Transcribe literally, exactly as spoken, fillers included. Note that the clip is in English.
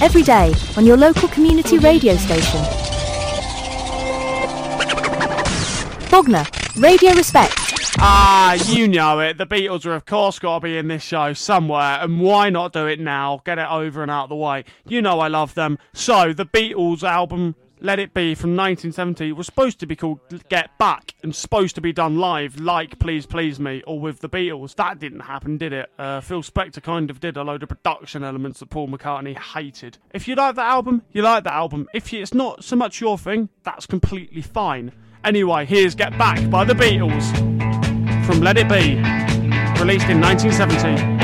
every day on your local community radio station. Bogner, Radio Respect. Ah, you know it. The Beatles are of course got to be in this show somewhere, and why not do it now? Get it over and out of the way. You know I love them. So, the Beatles album, Let It Be, from nineteen seventy, was supposed to be called Get Back, and supposed to be done live, like Please Please Me, or with the Beatles. That didn't happen, did it? Uh, Phil Spector kind of did a load of production elements that Paul McCartney hated. If you like that album, you like that album. If it's not so much your thing, that's completely fine. Anyway, here's Get Back by the Beatles, from Let It Be, released in nineteen seventy.